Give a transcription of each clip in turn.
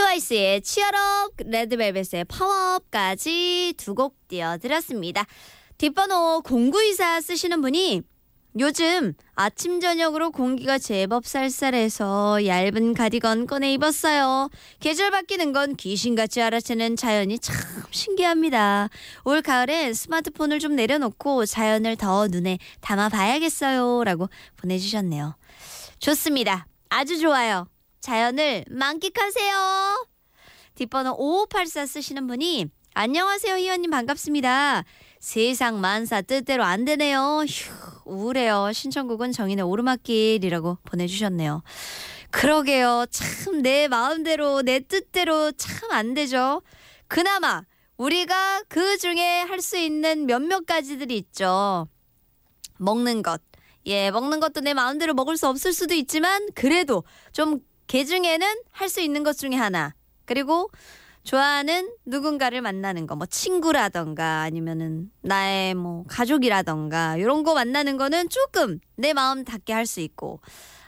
트와이스의 치얼업, 레드벨벳의 파워업까지 두 곡 띄워드렸습니다. 뒷번호 0924 쓰시는 분이 요즘 아침 저녁으로 공기가 제법 쌀쌀해서 얇은 가디건 꺼내 입었어요. 계절 바뀌는 건 귀신같이 알아채는 자연이 참 신기합니다. 올 가을엔 스마트폰을 좀 내려놓고 자연을 더 눈에 담아봐야겠어요 라고 보내주셨네요. 좋습니다. 아주 좋아요. 자연을 만끽하세요. 뒷번호 5584 쓰시는 분이 안녕하세요 희연님 반갑습니다. 세상 만사 뜻대로 안 되네요. 휴, 우울해요. 신청곡은 정인의 오르막길이라고 보내주셨네요. 그러게요. 참 내 마음대로 내 뜻대로 참 안 되죠. 그나마 우리가 그 중에 할 수 있는 몇몇 가지들이 있죠. 먹는 것. 예, 먹는 것도 내 마음대로 먹을 수 없을 수도 있지만 그래도 좀 그중에는 할 수 있는 것 중에 하나. 그리고 좋아하는 누군가를 만나는 거, 뭐 친구라던가 아니면은 나의 뭐 가족이라던가 이런 거 만나는 거는 조금 내 마음 닿게 할 수 있고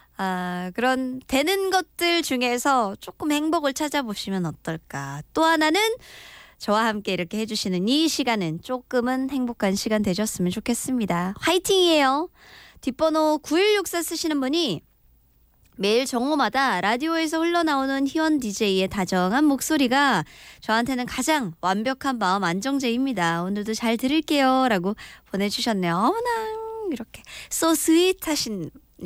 그런 되는 것들 중에서 조금 행복을 찾아보시면 어떨까. 또 하나는 저와 함께 이렇게 해주시는 이 시간은 조금은 행복한 시간 되셨으면 좋겠습니다. 화이팅이에요. 뒷번호 9164 쓰시는 분이 매일 정오마다 라디오에서 흘러나오는 희원 DJ의 다정한 목소리가 저한테는 가장 완벽한 마음 안정제입니다. 오늘도 잘 들을게요 라고 보내주셨네요. 어머나 이렇게 so sweet 하신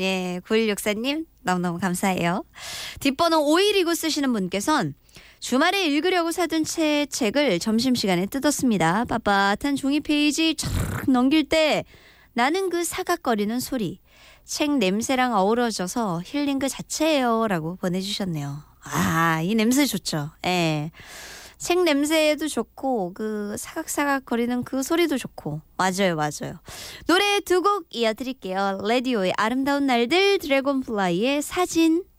9164님 너무너무 감사해요. 뒷번호 5129 쓰시는 분께서는 주말에 읽으려고 사둔 책을 점심시간에 뜯었습니다. 빳빳한 종이 페이지 촥 넘길 때 나는 그 사각거리는 소리 책 냄새랑 어우러져서 힐링 그 자체예요 라고 보내주셨네요. 이 냄새 좋죠. 예. 책 냄새도 좋고 그 사각사각 거리는 그 소리도 좋고 맞아요. 노래 두 곡 이어드릴게요. 레디오의 아름다운 날들, 드래곤플라이의 사진.